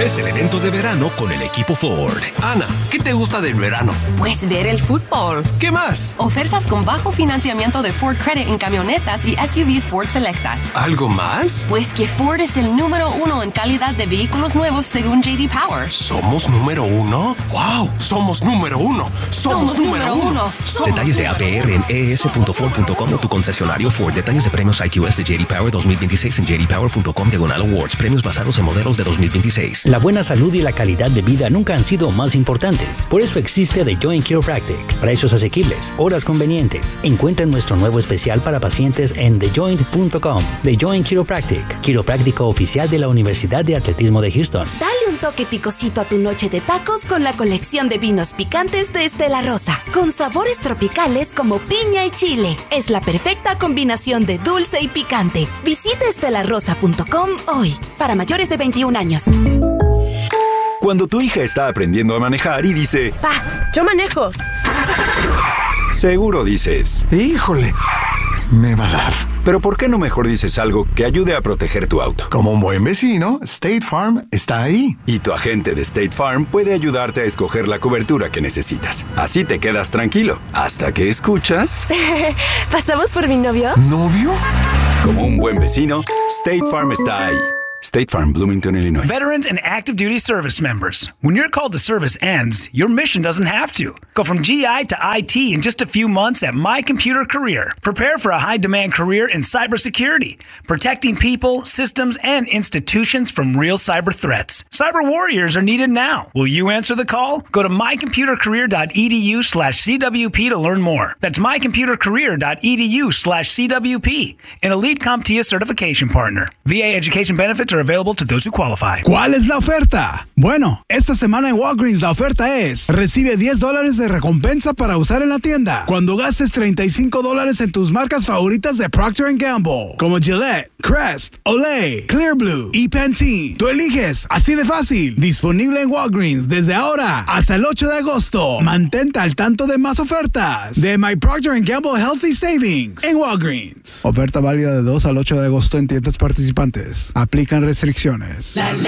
Es el evento de verano con el equipo Ford. Ana, ¿qué te gusta del verano? Pues ver el fútbol. ¿Qué más? Ofertas con bajo financiamiento de Ford Credit en camionetas y SUVs Ford Selectas. ¿Algo más? Pues que Ford es el número 1 en calidad de vehículos nuevos según J.D. Power. ¿Somos número 1? ¡Wow! ¡Somos número 1! ¡Somos número 1! Detalles de APR en es.ford.com o tu concesionario Ford. Detalles de premios IQS de J.D. Power 2026 en jdpower.com/awards. Premios basados en modelos de 2026. La buena salud y la calidad de vida nunca han sido más importantes. Por eso existe The Joint Chiropractic. Precios asequibles, horas convenientes. Encuentra nuestro nuevo especial para pacientes en thejoint.com. The Joint Chiropractic, quiropráctico oficial de la Universidad de Atletismo de Houston. Dale un toque picosito a tu noche de tacos con la colección de vinos picantes de Estela Rosa, con sabores tropicales como piña y chile. Es la perfecta combinación de dulce y picante. Visita estelarosa.com hoy, para mayores de 21 años. Cuando tu hija está aprendiendo a manejar y dice: Pa, yo manejo. Seguro dices: híjole, me va a dar. Pero ¿por qué no mejor dices algo que ayude a proteger tu auto? Como un buen vecino, State Farm está ahí. Y tu agente de State Farm puede ayudarte a escoger la cobertura que necesitas. Así te quedas tranquilo, hasta que escuchas... ¿Pasamos por mi novio? ¿Novio? Como un buen vecino, State Farm está ahí. State Farm, Bloomington, Illinois. Veterans and active duty service members. When your call to service ends, your mission doesn't have to. Go from GI to IT in just a few months at My Computer Career. Prepare for a high-demand career in cybersecurity, protecting people, systems, and institutions from real cyber threats. Cyber warriors are needed now. Will you answer the call? Go to mycomputercareer.edu/CWP to learn more. That's mycomputercareer.edu/CWP. An Elite CompTIA certification partner. VA education benefits are available to those who qualify. ¿Cuál es la oferta? Bueno, esta semana en Walgreens la oferta es: recibe $10 de recompensa para usar en la tienda cuando gastes $35 en tus marcas favoritas de Procter & Gamble, como Gillette, Crest, Olay, Clear Blue y Pantene. Tú eliges, así de fácil. Disponible en Walgreens desde ahora hasta el 8 de agosto. Mantente al tanto de más ofertas de My Procter & Gamble Healthy Savings en Walgreens. Oferta válida de 2 al 8 de agosto en tiendas participantes. Aplican restricciones.